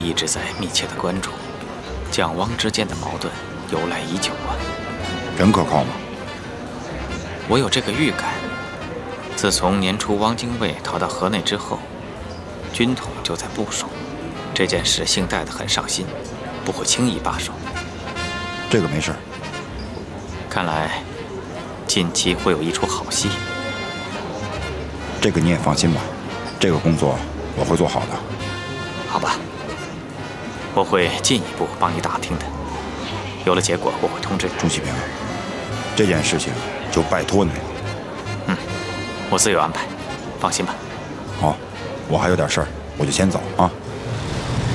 一直在密切的关注蒋汪之间的矛盾，由来已久啊。 真可靠吗？ 我有这个预感。自从年初汪精卫逃到河内之后，军统就在部署这件事，姓戴的很上心，不会轻易罢手。 这个没事。 看来近期会有一出好戏。 这个你也放心吧，这个工作我会做好的。 好吧，我会进一步帮你打听的。有了结果，我会通知你。 钟启平，这件事情就拜托你了。 我自有安排，放心吧。 好，我还有点事儿，我就先走啊。